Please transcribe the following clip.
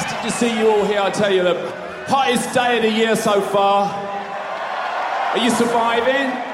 fantastic to see you all here, I tell you, the hottest day of the year so far. Are you surviving?